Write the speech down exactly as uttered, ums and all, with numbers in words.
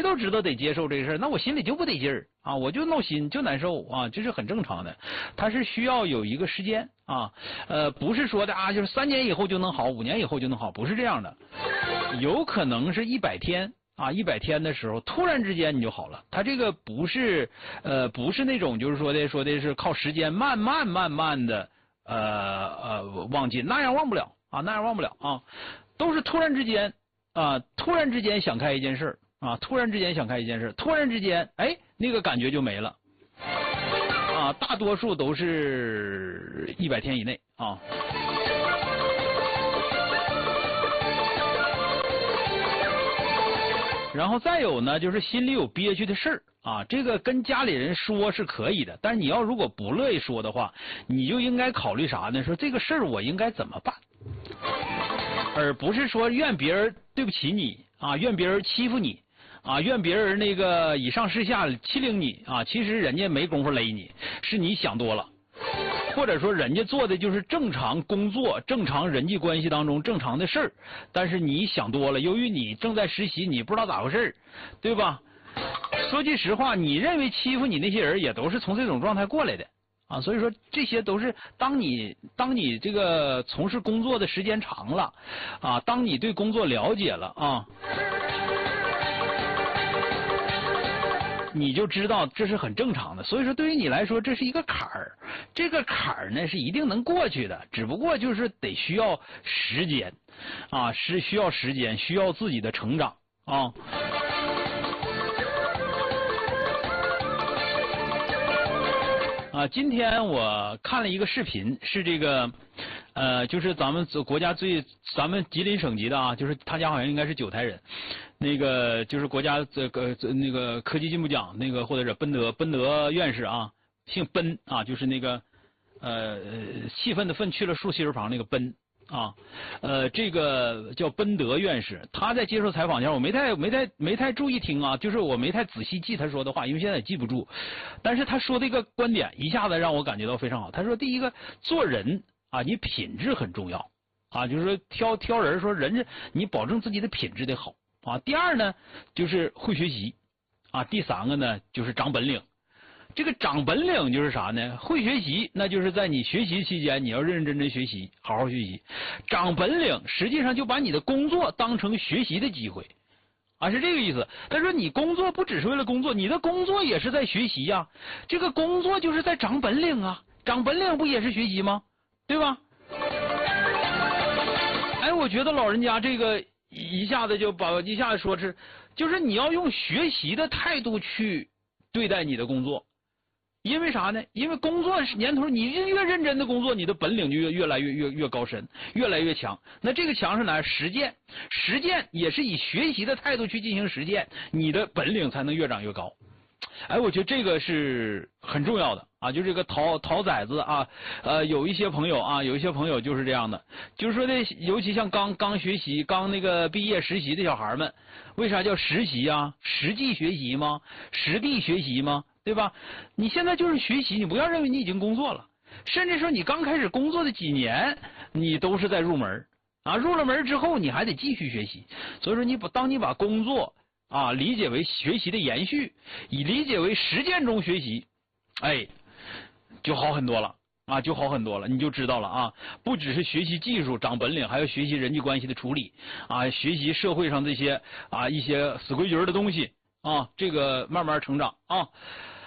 都知道得接受这个事儿，那我心里就不得劲儿啊，我就闹心就难受啊，这是很正常的。它是需要有一个时间啊，呃，不是说的啊，就是三年以后就能好，五年以后就能好，不是这样的，有可能是一百天。啊，一百天的时候，突然之间你就好了。他这个不是，呃，不是那种就是说的说的是靠时间慢慢慢慢的，呃呃忘记，那样忘不了啊，那样忘不了啊，都是突然之间啊，突然之间想开一件事儿啊，突然之间想开一件事，突然之间，哎，那个感觉就没了啊，大多数都是一百天以内啊。然后再有呢，就是心里有憋屈的事儿啊，这个跟家里人说是可以的，但是你要如果不乐意说的话，你就应该考虑啥呢？说这个事儿我应该怎么办，而不是说怨别人对不起你啊，怨别人欺负你啊，怨别人那个以上事下欺凌你啊，其实人家没工夫勒你，是你想多了。或者说人家做的就是正常工作、正常人际关系当中正常的事儿，但是你想多了，由于你正在实习，你不知道咋回事，对吧？说句实话，你认为欺负你那些人也都是从这种状态过来的啊，所以说这些都是当你当你这个从事工作的时间长了啊，当你对工作了解了啊，你就知道这是很正常的，所以说对于你来说这是一个坎儿，这个坎儿呢是一定能过去的，只不过就是得需要时间啊，是需要时间，需要自己的成长啊。啊，今天我看了一个视频，是这个，呃，就是咱们国家最，咱们吉林省级的啊，就是他家好像应该是九台人，那个就是国家这个那个科技进步奖那个或者是奔德奔德院士啊，姓奔啊，就是那个呃气愤的愤去了竖心旁那个奔。啊，呃，这个叫奔德院士，他在接受采访前，我没太没太没太注意听啊，就是我没太仔细记他说的话，因为现在也记不住。但是他说的一个观点，一下子让我感觉到非常好。他说，第一个，做人啊，你品质很重要啊，就是说挑挑人，说人家你保证自己的品质得好啊。第二呢，就是会学习啊。第三个呢，就是长本领。这个长本领就是啥呢？会学习，那就是在你学习期间，你要认认真真学习，好好学习。长本领，实际上就把你的工作当成学习的机会，啊，是这个意思。他说你工作不只是为了工作，你的工作也是在学习呀、啊。这个工作就是在长本领啊，长本领不也是学习吗？对吧？哎，我觉得老人家这个一下子就把一下子说是，就是你要用学习的态度去对待你的工作。因为啥呢？因为工作年头，你越认真的工作，你的本领就越越来越越越高深，越来越强。那这个强是哪？实践，实践也是以学习的态度去进行实践，你的本领才能越长越高。哎，我觉得这个是很重要的啊，就这个淘淘崽子啊，呃，有一些朋友啊，有一些朋友就是这样的，就是说呢，尤其像刚刚学习、刚那个毕业实习的小孩们，为啥叫实习啊？实际学习吗？实地学习吗？对吧？你现在就是学习，你不要认为你已经工作了，甚至说你刚开始工作的几年，你都是在入门啊，入了门之后你还得继续学习。所以说你把当你把工作啊理解为学习的延续，以理解为实践中学习，哎，就好很多了啊，就好很多了，你就知道了啊，不只是学习技术长本领，还要学习人际关系的处理啊，学习社会上这些啊一些死规矩的东西啊，这个慢慢成长啊。